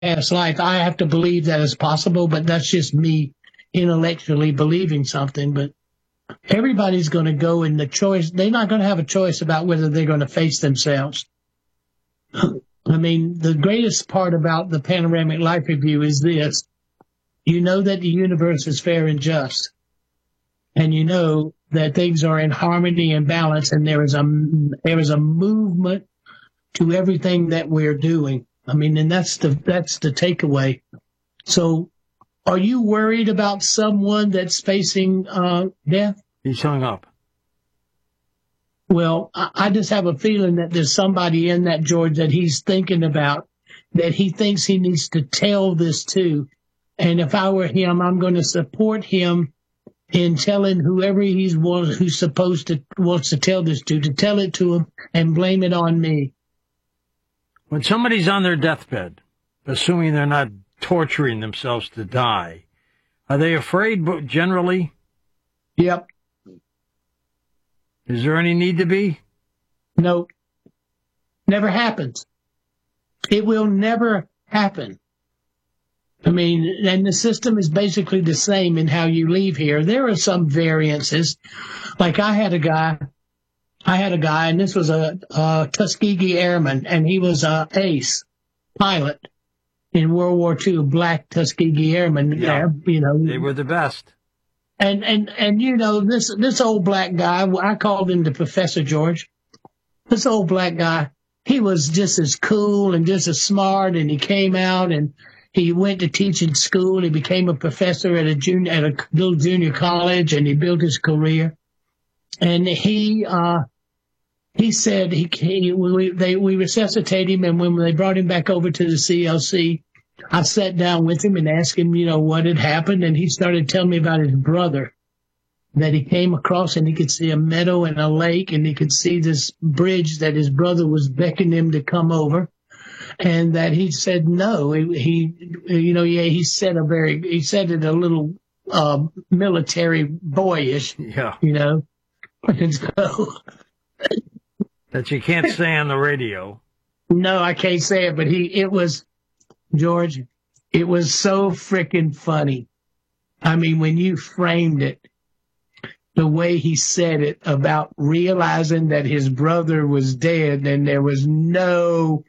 past life. I have to believe that is possible, but that's just me intellectually believing something. But everybody's going to go in the choice. They're not going to have a choice about whether they're going to face themselves. I mean, the greatest part about the Panoramic Life Review is this. You know that the universe is fair and just. And you know that things are in harmony and balance, and there is a movement to everything that we're doing. I mean, and that's the takeaway. So are you worried about someone that's facing death? He's hung up. Well, I just have a feeling that there's somebody in that, George, that he's thinking about, that he thinks he needs to tell this to. And if I were him, I'm going to support him in telling whoever who's supposed to wants to tell this to tell it to him and blame it on me. When somebody's on their deathbed, assuming they're not torturing themselves to die, are they afraid generally? Yep. Is there any need to be? No. Never happens. It will never happen. I mean, and the system is basically the same in how you leave here. There are some variances. Like I had a guy, and this was a Tuskegee Airman, and he was a ace pilot in World War II, black Tuskegee Airman. Yeah. You know, they were the best. And you know, this old black guy, I called him the Professor George. This old black guy, he was just as cool and just as smart, and he came out and he went to teach in school. He became a professor at a little junior college, and he built his career. And he said we resuscitated him, and when they brought him back over to the CLC, I sat down with him and asked him, you know, what had happened, and he started telling me about his brother, that he came across and he could see a meadow and a lake, and he could see this bridge that his brother was beckoning him to come over. And that he said no. He said it a little military boyish. Yeah. You know. And so, that you can't say on the radio. No, I can't say it, but it was George. It was so freaking funny. I mean, when you framed it, the way he said it about realizing that his brother was dead, and there was no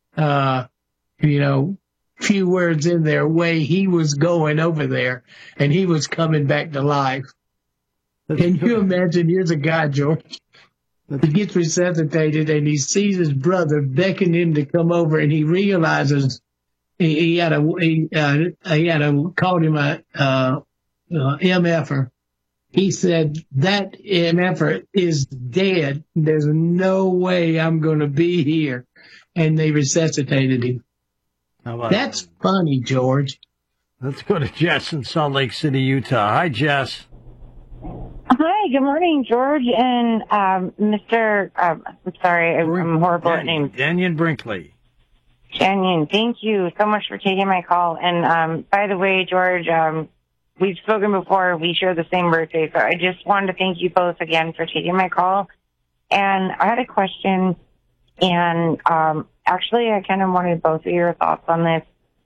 few words in there, way he was going over there and he was coming back to life. Can you imagine? Here's a guy, George, he gets resuscitated and he sees his brother beckon him to come over, and he realizes he had called him a MFer. He said, that MFer is dead. There's no way I'm going to be here. And they resuscitated him. That's funny, George. Let's go to Jess in Salt Lake City, Utah. Hi, Jess. Hi, good morning, George and Mr. I'm sorry, I'm horrible at names. Dannion Brinkley. Dannion, thank you so much for taking my call. And by the way, George, we've spoken before. We share the same birthday, so I just wanted to thank you both again for taking my call. And I had a question. And actually, I kind of wanted both of your thoughts on this.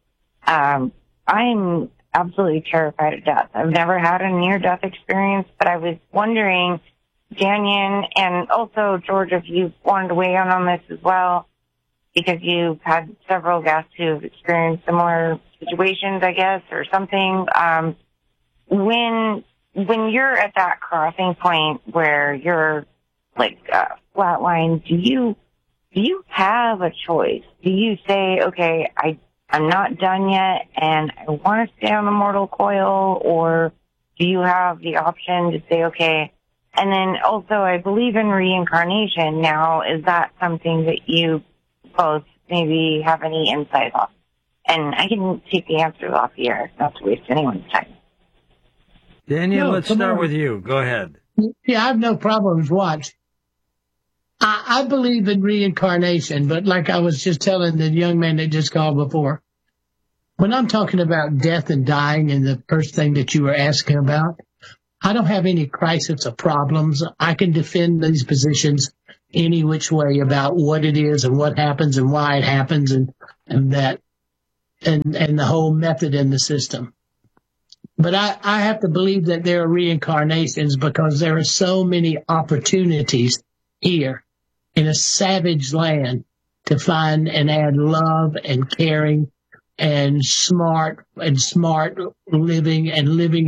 I'm absolutely terrified of death. I've never had a near-death experience, but I was wondering, Dannion, and also, George, if you wanted to weigh in on this as well, because you've had several guests who've experienced similar situations, I guess, or something. When you're at that crossing point where you're, like, flatline, do you have a choice? Do you say, okay, I'm not done yet and I want to stay on the mortal coil, or do you have the option to say, okay, and then also I believe in reincarnation now. Is that something that you both maybe have any insight on? And I can take the answers off the air, not to waste anyone's time. Dannion, let's start with you. Go ahead. Yeah, I have no problems. Watch. I believe in reincarnation, but like I was just telling the young man that just called before, when I'm talking about death and dying and the first thing that you were asking about, I don't have any crisis or problems. I can defend these positions any which way about what it is and what happens and why it happens, and that and the whole method in the system. But I have to believe that there are reincarnations because there are so many opportunities here in a savage land to find and add love and caring and smart living and living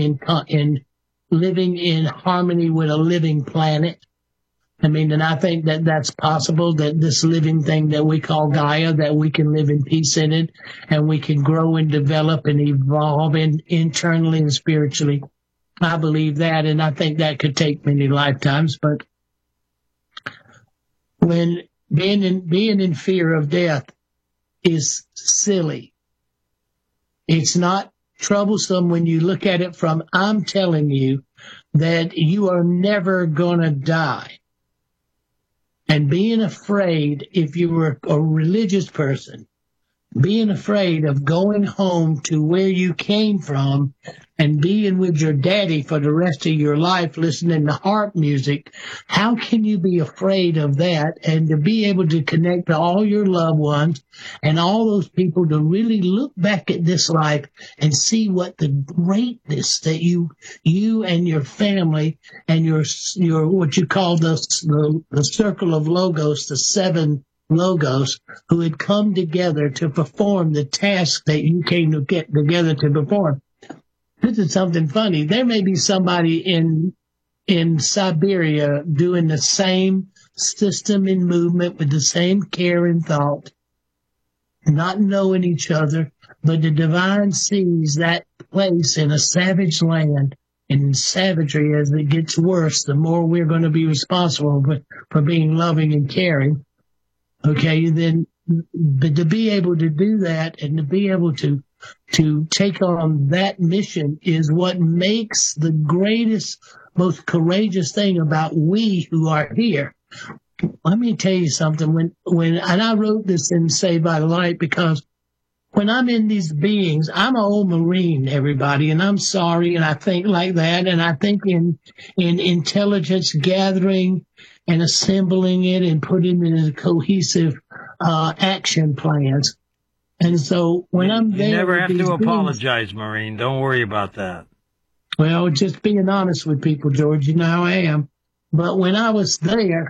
in harmony with a living planet. I mean, and I think that that's possible, that this living thing that we call Gaia, that we can live in peace in it, and we can grow and develop and evolve internally and spiritually. I believe that, and I think that could take many lifetimes. But when being in fear of death is silly, it's not troublesome when you look at it from, I'm telling you that you are never going to die. And being afraid, if you were a religious person, being afraid of going home to where you came from and being with your daddy for the rest of your life listening to harp music, how can you be afraid of that? And to be able to connect to all your loved ones and all those people, to really look back at this life and see what the greatness that you and your family and your what you call the circle of logos, the 7 logos, who had come together to perform the task that you came to get together to perform. This is something funny. There may be somebody in Siberia doing the same system and movement with the same care and thought, not knowing each other, but the divine sees that place in a savage land. And in savagery, as it gets worse, the more we're going to be responsible for being loving and caring. Okay, then, but to be able to do that and to be able to take on that mission is what makes the greatest, most courageous thing about we who are here. Let me tell you something. And I wrote this in Saved by the Light, because when I'm in these beings, I'm an old Marine, everybody, and I'm sorry, and I think like that, and I think in intelligence gathering and assembling it and putting it in cohesive action plans. And so when I'm there, you never have to apologize, Marine. Don't worry about that. Well, just being honest with people, George, you know how I am. But when I was there,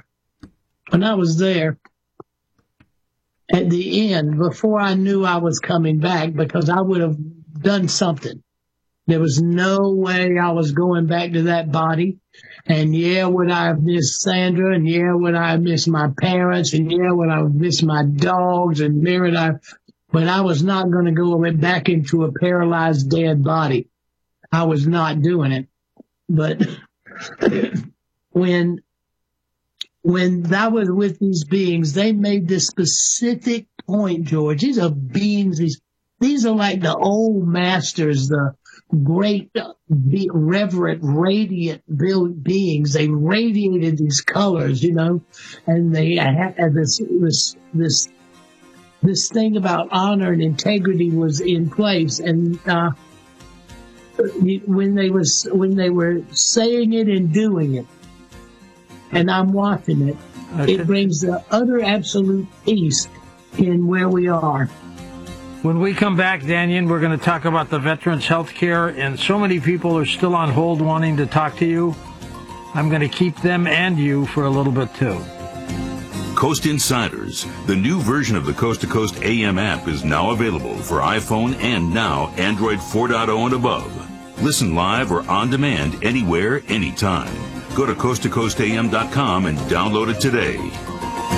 at the end, before I knew I was coming back, because I would have done something. There was no way I was going back to that body. And yeah, would I have missed Sandra? And yeah, would I have missed my parents? And yeah, would I have missed my dogs and Merritt? But I was not going to go back into a paralyzed dead body. I was not doing it. But when I was with these beings, they made this specific point, George. These are beings. These are like the old masters, the great, reverent, radiant beings. They radiated these colors, and they had this thing about honor and integrity was in place. And when they were saying it and doing it, and I'm watching it, it brings the utter absolute peace in where we are. When we come back, Dannion, we're going to talk about the veterans' health care, and so many people are still on hold wanting to talk to you. I'm going to keep them and you for a little bit, too. Coast Insiders, the new version of the Coast to Coast AM app, is now available for iPhone and now Android 4.0 and above. Listen live or on demand anywhere, anytime. Go to coasttocoastam.com and download it today.